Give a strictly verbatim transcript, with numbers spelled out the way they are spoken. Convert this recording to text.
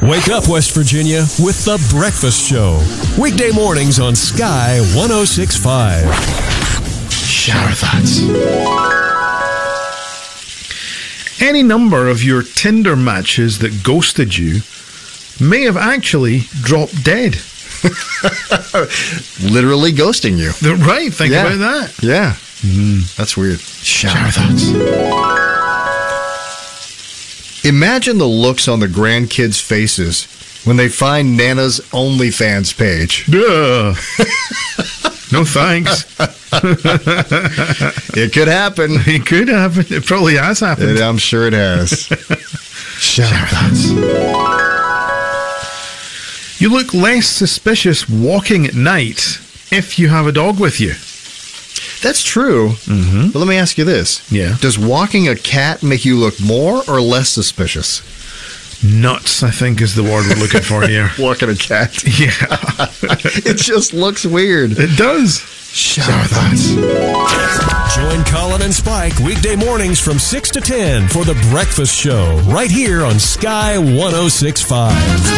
Wake up, West Virginia, with The Breakfast Show. Weekday mornings on Sky one oh six point five. Shower thoughts. Any number of your Tinder matches that ghosted you may have actually dropped dead. Literally ghosting you. Right, think Yeah. about that. Yeah. Mm, that's weird. Shower thoughts. Imagine the looks on the grandkids' faces when they find Nana's OnlyFans page. Duh. No thanks. It could happen. It could happen. It probably has happened. It, I'm sure it has. Shower thoughts. You look less suspicious walking at night if you have a dog with you. That's true. Mm-hmm. But let me ask you this. Yeah. Does walking a cat make you look more or less suspicious? Nuts, I think, is the word we're looking for here. Walking a cat? Yeah. It just looks weird. It does. Shower thoughts. Join Colin and Spike weekday mornings from six to ten for The Breakfast Show right here on Sky one oh six point five.